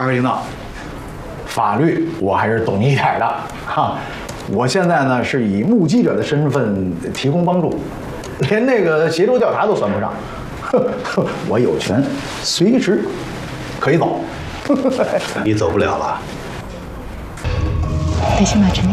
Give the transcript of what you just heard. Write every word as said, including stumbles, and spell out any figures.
二位领导，法律我还是懂一点的哈。我现在呢是以目击者的身份提供帮助，连那个协助调查都算不上。我有权随时可以走。 你走不了了。 得先把陈明